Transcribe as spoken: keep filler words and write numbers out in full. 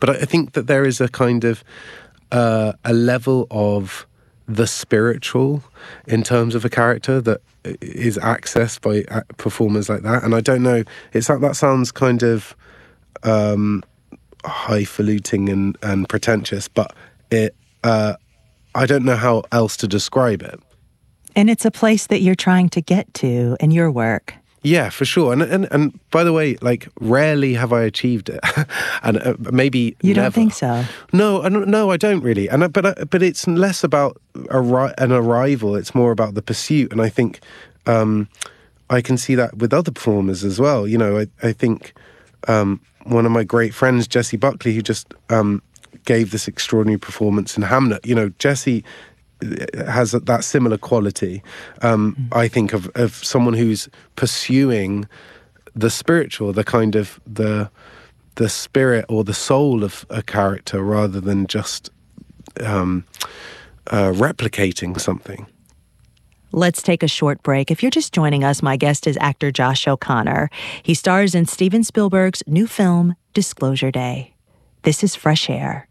But I, I think that there is a kind of uh, a level of the spiritual in terms of a character that is accessed by performers like that. And I don't know, it's like that sounds kind of um, highfalutin and, and pretentious, but it uh, I don't know how else to describe it. And it's a place that you're trying to get to in your work. Yeah, for sure. And and and by the way, like, rarely have I achieved it, and uh, maybe you never. Don't think so? No, I don't, no, I don't really. And I, but I, but it's less about arri- an arrival. It's more about the pursuit. And I think um, I can see that with other performers as well. You know, I I think um, one of my great friends, Jessie Buckley, who just um, gave this extraordinary performance in Hamnet. You know, Jessie has that similar quality, um, mm. I think, of, of someone who's pursuing the spiritual, the kind of the the spirit or the soul of a character, rather than just um, uh, replicating something. Let's take a short break. If you're just joining us, my guest is actor Josh O'Connor. He stars in Steven Spielberg's new film, Disclosure Day. This is Fresh Air.